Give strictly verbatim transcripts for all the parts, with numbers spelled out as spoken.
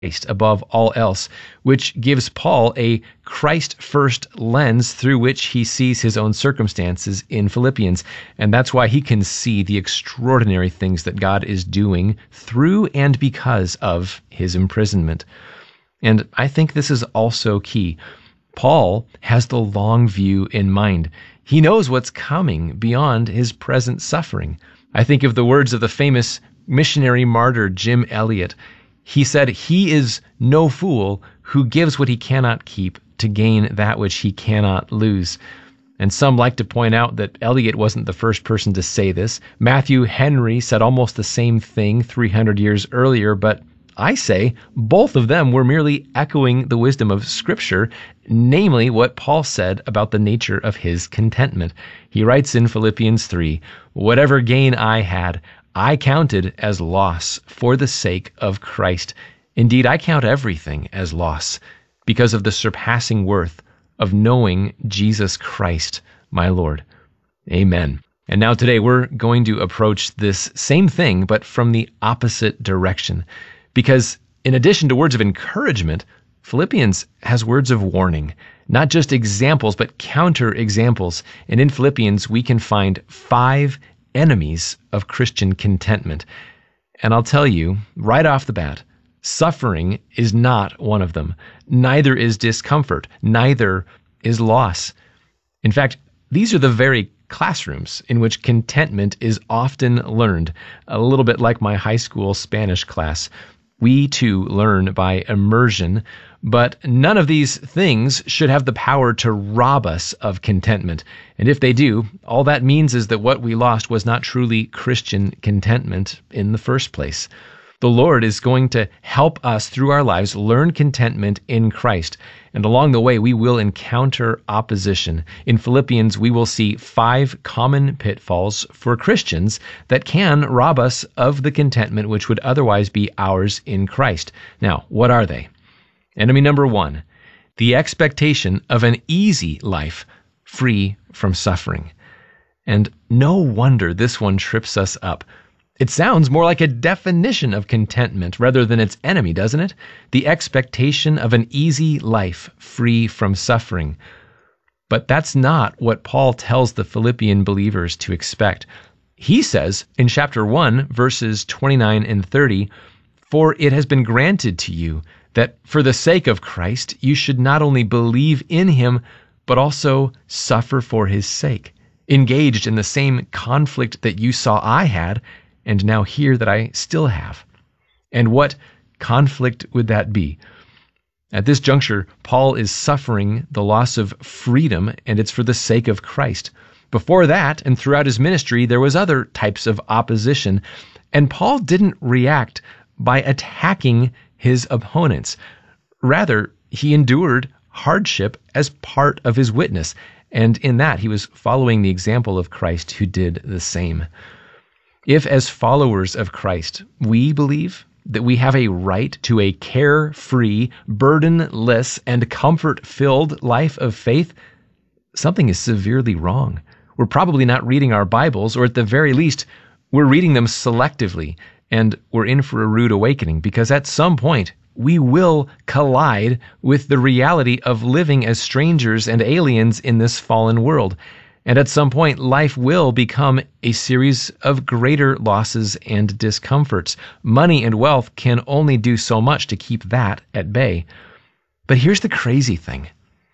above all else, which gives Paul a Christ-first lens through which he sees his own circumstances in Philippians. And that's why he can see the extraordinary things that God is doing through and because of his imprisonment. And I think this is also key. Paul has the long view in mind. He knows what's coming beyond his present suffering. I think of the words of the famous missionary martyr Jim Elliot. He said, "He is no fool who gives what he cannot keep to gain that which he cannot lose." And some like to point out that Eliot wasn't the first person to say this. Matthew Henry said almost the same thing three hundred years earlier, but I say both of them were merely echoing the wisdom of Scripture, namely what Paul said about the nature of his contentment. He writes in Philippians three, "Whatever gain I had, I counted as loss for the sake of Christ. Indeed, I count everything as loss because of the surpassing worth of knowing Jesus Christ, my Lord." Amen. And now today we're going to approach this same thing, but from the opposite direction. Because in addition to words of encouragement, Philippians has words of warning. Not just examples, but counter examples. And in Philippians, we can find five enemies of Christian contentment. And I'll tell you, right off the bat, suffering is not one of them. Neither is discomfort. Neither is loss. In fact, these are the very classrooms in which contentment is often learned, a little bit like my high school Spanish class. We too learn by immersion, but none of these things should have the power to rob us of contentment. And if they do, all that means is that what we lost was not truly Christian contentment in the first place. The Lord is going to help us through our lives learn contentment in Christ. And along the way, we will encounter opposition. In Philippians, we will see five common pitfalls for Christians that can rob us of the contentment which would otherwise be ours in Christ. Now, what are they? Enemy number one, the expectation of an easy life free from suffering. And no wonder this one trips us up. It sounds more like a definition of contentment rather than its enemy, doesn't it? The expectation of an easy life free from suffering. But that's not what Paul tells the Philippian believers to expect. He says in chapter one, verses twenty-nine and thirty, "For it has been granted to you that for the sake of Christ you should not only believe in him, but also suffer for his sake, engaged in the same conflict that you saw I had, and now hear that I still have." And what conflict would that be? At this juncture, Paul is suffering the loss of freedom, and it's for the sake of Christ. Before that, and throughout his ministry, there was other types of opposition, and Paul didn't react by attacking his opponents. Rather, he endured hardship as part of his witness, and in that he was following the example of Christ who did the same. If, as followers of Christ, we believe that we have a right to a carefree, burdenless, and comfort-filled life of faith, something is severely wrong. We're probably not reading our Bibles, or at the very least, we're reading them selectively, and we're in for a rude awakening, because at some point, we will collide with the reality of living as strangers and aliens in this fallen world. And at some point, life will become a series of greater losses and discomforts. Money and wealth can only do so much to keep that at bay. But here's the crazy thing.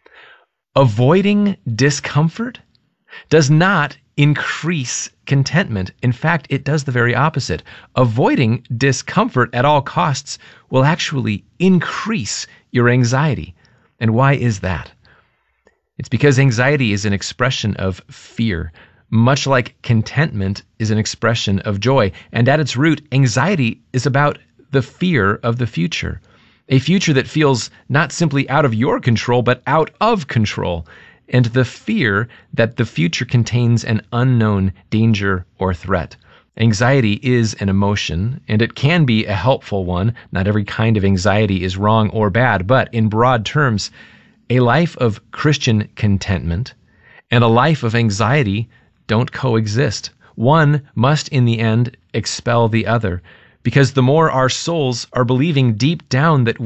Avoiding discomfort does not increase contentment. In fact, it does the very opposite. Avoiding discomfort at all costs will actually increase your anxiety. And why is that? It's because anxiety is an expression of fear, much like contentment is an expression of joy. And at its root, anxiety is about the fear of the future, a future that feels not simply out of your control, but out of control, and the fear that the future contains an unknown danger or threat. Anxiety is an emotion, and it can be a helpful one. Not every kind of anxiety is wrong or bad, but in broad terms, a life of Christian contentment and a life of anxiety don't coexist. One must, in the end, expel the other, Because the more our souls are believing deep down that